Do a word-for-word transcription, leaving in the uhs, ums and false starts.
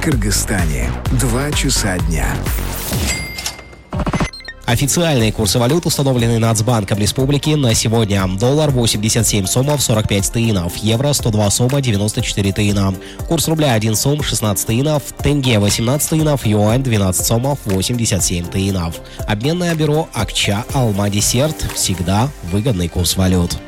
Кыргызстане. Два часа дня. Официальные курсы валют установлены Нацбанком Республики на сегодня. Доллар восемьдесят семь сомов сорок пять тыинов, евро сто два сома девяносто четыре тыина. Курс рубля один сом шестнадцать тыинов, тенге восемнадцать тыинов, юань двенадцать сомов восемьдесят семь тыинов. Обменное бюро Акча Алма Десерт. Всегда выгодный курс валют.